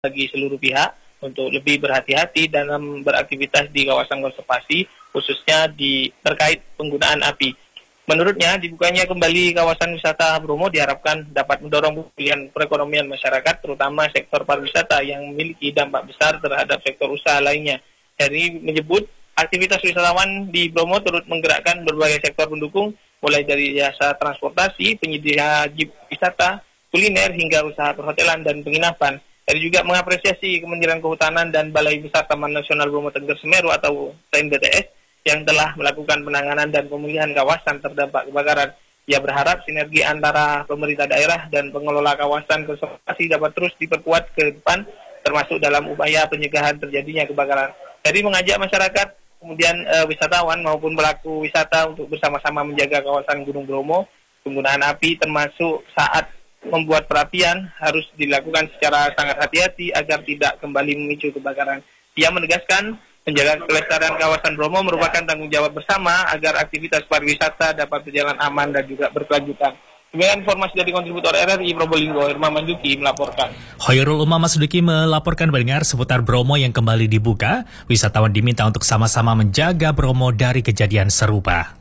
bagi seluruh pihak untuk lebih berhati-hati dalam beraktivitas di kawasan konservasi, khususnya terkait penggunaan api. Menurutnya, dibukanya kembali kawasan wisata Bromo diharapkan dapat mendorong pemulihan perekonomian masyarakat, terutama sektor pariwisata yang memiliki dampak besar terhadap sektor usaha lainnya. Heri menyebut aktivitas wisatawan di Bromo turut menggerakkan berbagai sektor pendukung, mulai dari jasa transportasi, penyedia jeep wisata, kuliner, hingga usaha perhotelan dan penginapan. Heri juga mengapresiasi Kementerian Kehutanan dan Balai Besar Taman Nasional Bromo Tengger Semeru atau TNBTS yang telah melakukan penanganan dan pemulihan kawasan terdampak kebakaran. Ia berharap sinergi antara pemerintah daerah dan pengelola kawasan konservasi dapat terus diperkuat ke depan, termasuk dalam upaya pencegahan terjadinya kebakaran. Heri mengajak masyarakat, kemudian wisatawan maupun pelaku wisata untuk bersama-sama menjaga kawasan Gunung Bromo. Penggunaan api termasuk saat membuat perapian harus dilakukan secara sangat hati-hati agar tidak kembali memicu kebakaran. Ia menegaskan menjaga kelestarian kawasan Bromo merupakan tanggung jawab bersama agar aktivitas pariwisata dapat berjalan aman dan juga berkelanjutan. Demikian informasi dari kontributor RRI Probolinggo, Irma Manjuki melaporkan. Hoyrul Umam Masduki melaporkan pendengar seputar Bromo yang kembali dibuka. Wisatawan diminta untuk sama-sama menjaga Bromo dari kejadian serupa.